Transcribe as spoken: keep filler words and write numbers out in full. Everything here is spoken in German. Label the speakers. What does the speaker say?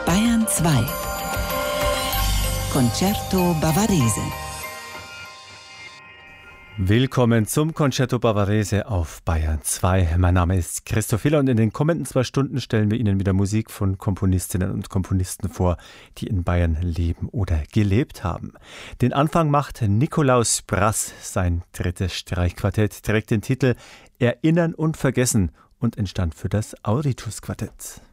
Speaker 1: Bayern zwei. Concerto Bavarese.
Speaker 2: Willkommen zum Concerto Bavarese auf Bayern zwei. Mein Name ist Christoph Hiller und in den kommenden zwei Stunden stellen wir Ihnen wieder Musik von Komponistinnen und Komponisten vor, die in Bayern leben oder gelebt haben. Den Anfang macht Nikolaus Brass. Sein drittes Streichquartett trägt den Titel Erinnern und Vergessen und entstand für das Auritus Quartett.